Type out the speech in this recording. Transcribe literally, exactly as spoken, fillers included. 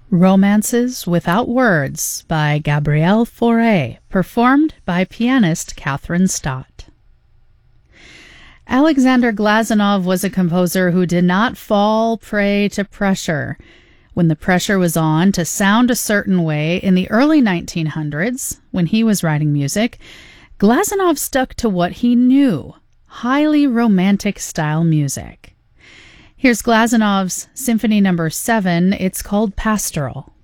Romances Without Words by Gabrielle Fauré, performed by pianist Kathryn Stott. Alexander Glazunov was a composer who did not fall prey to pressure. When the pressure was on to sound a certain way in the early nineteen hundreds, when he was writing music, Glazunov stuck to what he knew, highly romantic style music. Here's Glazunov's Symphony Number seven. It's called Pastoral.